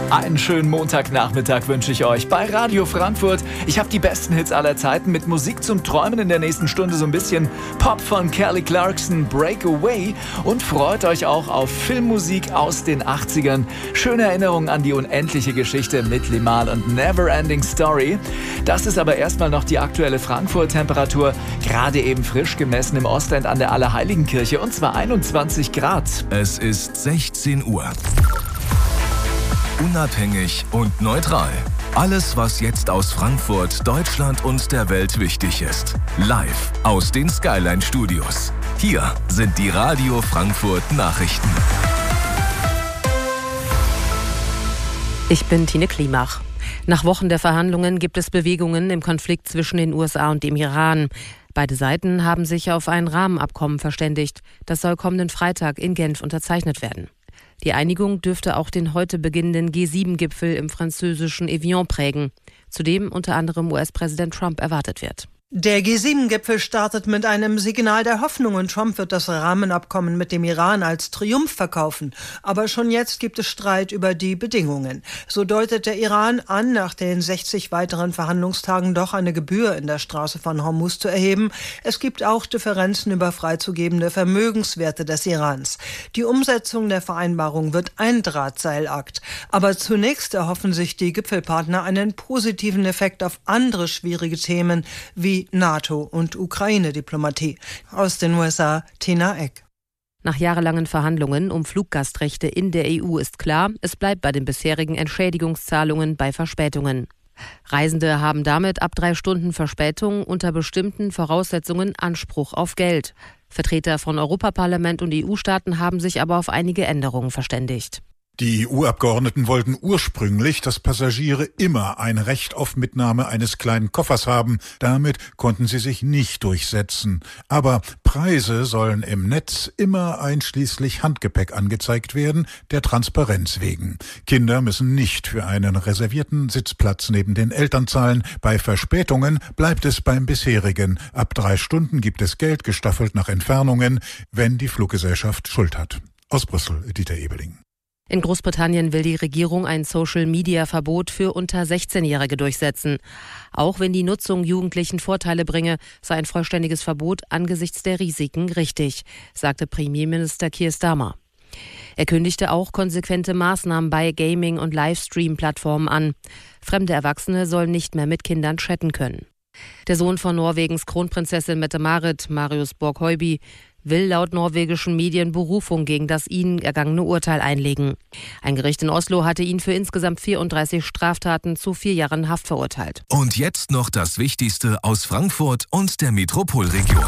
Einen schönen Montagnachmittag wünsche ich euch bei Radio Frankfurt. Ich habe die besten Hits aller Zeiten mit Musik zum Träumen in der nächsten Stunde, so ein bisschen Pop von Kelly Clarkson, Breakaway, und freut euch auch auf Filmmusik aus den 80ern. Schöne Erinnerungen an die unendliche Geschichte mit Limahl und Neverending Story. Das ist aber erstmal noch die aktuelle Frankfurt-Temperatur, gerade eben frisch gemessen im Ostend an der Allerheiligenkirche, und zwar 21 Grad. Es ist 16 Uhr. Unabhängig und neutral. Alles, was jetzt aus Frankfurt, Deutschland und der Welt wichtig ist. Live aus den Skyline Studios. Hier sind die Radio Frankfurt Nachrichten. Ich bin Tine Klimach. Nach Wochen der Verhandlungen gibt es Bewegungen im Konflikt zwischen den USA und dem Iran. Beide Seiten haben sich auf ein Rahmenabkommen verständigt. Das soll kommenden Freitag in Genf unterzeichnet werden. Die Einigung dürfte auch den heute beginnenden G7-Gipfel im französischen Evian prägen, zu dem unter anderem US-Präsident Trump erwartet wird. Der G7-Gipfel startet mit einem Signal der Hoffnung und Trump wird das Rahmenabkommen mit dem Iran als Triumph verkaufen. Aber schon jetzt gibt es Streit über die Bedingungen. So deutet der Iran an, nach den 60 weiteren Verhandlungstagen doch eine Gebühr in der Straße von Hormuz zu erheben. Es gibt auch Differenzen über freizugebende Vermögenswerte des Irans. Die Umsetzung der Vereinbarung wird ein Drahtseilakt. Aber zunächst erhoffen sich die Gipfelpartner einen positiven Effekt auf andere schwierige Themen wie NATO- und Ukraine-Diplomatie. Aus den USA, Tina Eck. Nach jahrelangen Verhandlungen um Fluggastrechte in der EU ist klar, es bleibt bei den bisherigen Entschädigungszahlungen bei Verspätungen. Reisende haben damit ab 3 Stunden Verspätung unter bestimmten Voraussetzungen Anspruch auf Geld. Vertreter von Europaparlament und EU-Staaten haben sich aber auf einige Änderungen verständigt. Die EU-Abgeordneten wollten ursprünglich, dass Passagiere immer ein Recht auf Mitnahme eines kleinen Koffers haben. Damit konnten sie sich nicht durchsetzen. Aber Preise sollen im Netz immer einschließlich Handgepäck angezeigt werden, der Transparenz wegen. Kinder müssen nicht für einen reservierten Sitzplatz neben den Eltern zahlen. Bei Verspätungen bleibt es beim bisherigen. Ab 3 Stunden gibt es Geld, gestaffelt nach Entfernungen, wenn die Fluggesellschaft Schuld hat. Aus Brüssel, Dieter Ebeling. In Großbritannien will die Regierung ein Social-Media-Verbot für unter 16-Jährige durchsetzen. Auch wenn die Nutzung Jugendlichen Vorteile bringe, sei ein vollständiges Verbot angesichts der Risiken richtig, sagte Premierminister Keir Starmer. Er kündigte auch konsequente Maßnahmen bei Gaming- und Livestream-Plattformen an. Fremde Erwachsene sollen nicht mehr mit Kindern chatten können. Der Sohn von Norwegens Kronprinzessin Mette-Marit, Marius Borg-Høiby, will laut norwegischen Medien Berufung gegen das ihnen ergangene Urteil einlegen. Ein Gericht in Oslo hatte ihn für insgesamt 34 Straftaten zu 4 Jahren Haft verurteilt. Und jetzt noch das Wichtigste aus Frankfurt und der Metropolregion.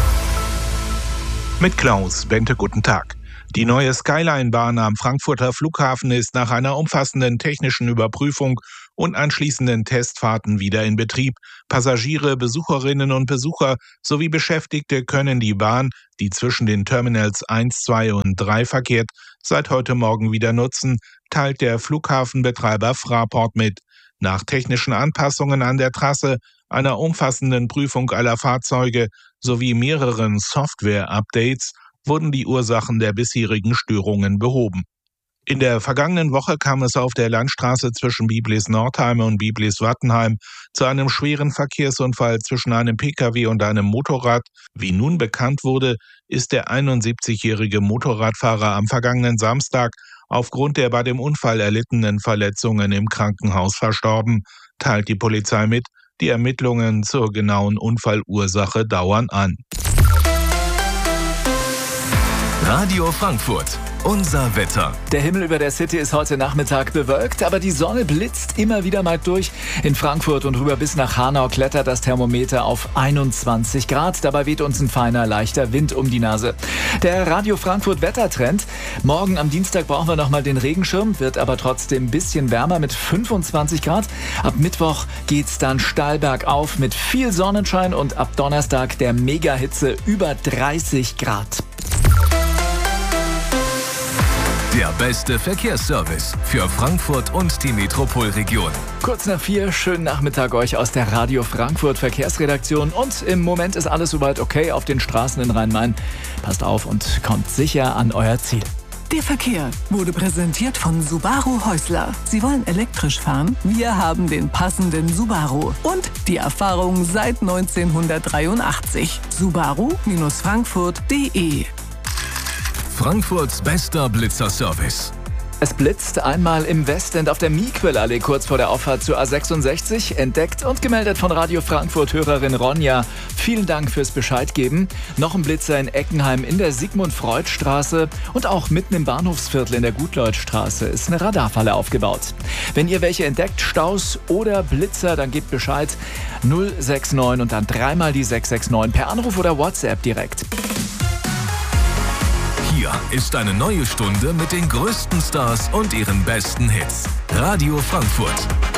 Mit Klaus Bente, guten Tag. Die neue Skyline-Bahn am Frankfurter Flughafen ist nach einer umfassenden technischen Überprüfung und anschließenden Testfahrten wieder in Betrieb. Passagiere, Besucherinnen und Besucher sowie Beschäftigte können die Bahn, die zwischen den Terminals 1, 2 und 3 verkehrt, seit heute Morgen wieder nutzen, teilt der Flughafenbetreiber Fraport mit. Nach technischen Anpassungen an der Trasse, einer umfassenden Prüfung aller Fahrzeuge sowie mehreren Software-Updates wurden die Ursachen der bisherigen Störungen behoben. In der vergangenen Woche kam es auf der Landstraße zwischen Biblis-Nordheim und Biblis-Wattenheim zu einem schweren Verkehrsunfall zwischen einem Pkw und einem Motorrad. Wie nun bekannt wurde, ist der 71-jährige Motorradfahrer am vergangenen Samstag aufgrund der bei dem Unfall erlittenen Verletzungen im Krankenhaus verstorben, teilt die Polizei mit. Die Ermittlungen zur genauen Unfallursache dauern an. Radio Frankfurt. Unser Wetter. Der Himmel über der City ist heute Nachmittag bewölkt, aber die Sonne blitzt immer wieder mal durch. In Frankfurt und rüber bis nach Hanau klettert das Thermometer auf 21 Grad. Dabei weht uns ein feiner, leichter Wind um die Nase. Der Radio Frankfurt Wettertrend. Morgen am Dienstag brauchen wir nochmal den Regenschirm, wird aber trotzdem ein bisschen wärmer mit 25 Grad. Ab Mittwoch geht's dann steil bergauf mit viel Sonnenschein und ab Donnerstag der Megahitze über 30 Grad. Der beste Verkehrsservice für Frankfurt und die Metropolregion. Kurz nach 4, schönen Nachmittag euch aus der Radio Frankfurt Verkehrsredaktion. Und im Moment ist alles soweit okay auf den Straßen in Rhein-Main. Passt auf und kommt sicher an euer Ziel. Der Verkehr wurde präsentiert von Subaru Häusler. Sie wollen elektrisch fahren? Wir haben den passenden Subaru und die Erfahrung seit 1983. Subaru-Frankfurt.de. Frankfurts bester Blitzerservice. Es blitzt einmal im Westend auf der Miquelallee kurz vor der Auffahrt zur A66. Entdeckt und gemeldet von Radio Frankfurt Hörerin Ronja. Vielen Dank fürs Bescheidgeben. Noch ein Blitzer in Eckenheim in der Sigmund-Freud-Straße und auch mitten im Bahnhofsviertel in der Gutleutstraße ist eine Radarfalle aufgebaut. Wenn ihr welche entdeckt, Staus oder Blitzer, dann gebt Bescheid. 069 und dann dreimal die 669 per Anruf oder WhatsApp direkt. Hier ist eine neue Stunde mit den größten Stars und ihren besten Hits. Radio Frankfurt.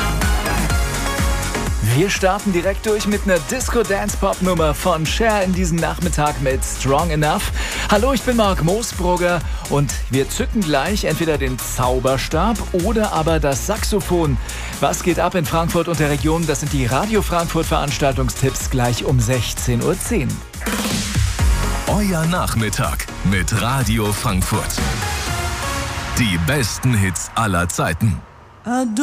Wir starten direkt durch mit einer Disco-Dance-Pop-Nummer von Cher in diesem Nachmittag mit Strong Enough. Hallo, ich bin Marc Moosbrugger und wir zücken gleich entweder den Zauberstab oder aber das Saxophon. Was geht ab in Frankfurt und der Region? Das sind die Radio Frankfurt-Veranstaltungstipps gleich um 16:10 Uhr. Euer Nachmittag mit Radio Frankfurt. Die besten Hits aller Zeiten.